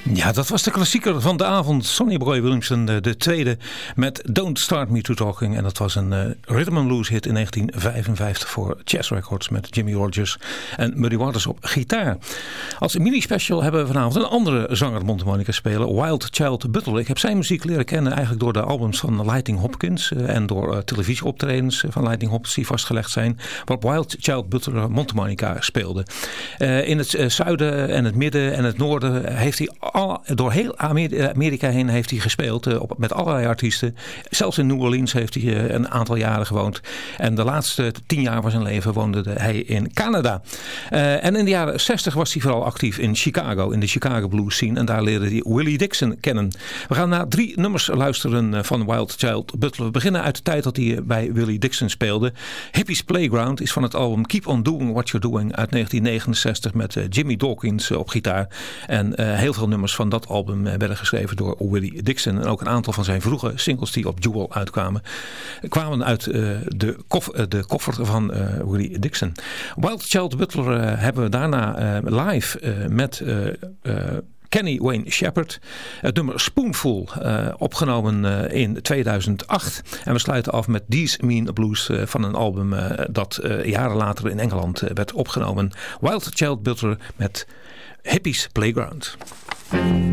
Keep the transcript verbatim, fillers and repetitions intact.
Ja, dat was de klassieker van de avond. Sonny Boy Williamson, de, de tweede, met Don't Start Me To Talking. En dat was een uh, rhythm and blues hit in negentien vijfenvijftig voor Chess Records met Jimmy Rogers en Muddy Waters op gitaar. Als mini-special hebben we vanavond een andere zanger mondharmonica spelen, Wild Child Butler. Ik heb zijn muziek leren kennen eigenlijk door de albums van Lightning Hopkins uh, en door uh, televisieoptredens van Lightning Hopkins die vastgelegd zijn, waarop Wild Child Butler mondharmonica speelde. Uh, in het uh, zuiden en het midden en het noorden heeft hij al, door heel Amerika heen heeft hij gespeeld uh, op, met allerlei artiesten. Zelfs in New Orleans heeft hij uh, een aantal jaren gewoond. En de laatste tien jaar van zijn leven woonde hij in Canada. Uh, en in de jaren zestig was hij vooral actief in Chicago, in de Chicago blues scene. En daar leerde hij Willie Dixon kennen. We gaan naar drie nummers luisteren van Wild Child Butler. We beginnen uit de tijd dat hij bij Willie Dixon speelde. Hippie's Playground is van het album Keep On Doing What You're Doing uit negentien negenenzestig met uh, Jimmy Dawkins uh, op gitaar. En uh, heel veel nummers van dat album uh, werden geschreven door Willie Dixon. En ook een aantal van zijn vroege singles die op Jewel uitkwamen, kwamen uit uh, de, kof, uh, de koffer van uh, Willie Dixon. Wild Child Butler uh, hebben we daarna uh, live uh, met uh, uh, Kenny Wayne Shepherd. Het nummer Spoonful, uh, opgenomen uh, in tweeduizend acht. En we sluiten af met These Mean Blues uh, van een album uh, dat uh, jaren later in Engeland uh, werd opgenomen. Wild Child Butler met Hippie's Playground.